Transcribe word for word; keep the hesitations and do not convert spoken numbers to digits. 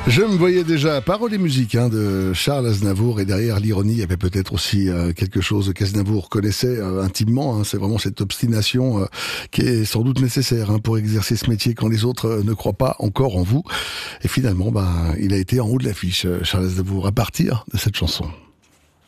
Je me voyais déjà, paroles et musique hein, de Charles Aznavour, et derrière l'ironie, il y avait peut-être aussi euh, quelque chose qu'Aznavour connaissait euh, intimement. Hein, c'est vraiment cette obstination euh, qui est sans doute nécessaire hein, pour exercer ce métier quand les autres euh, ne croient pas encore en vous. Et finalement, bah, il a été en haut de l'affiche, Charles Aznavour, à partir de cette chanson.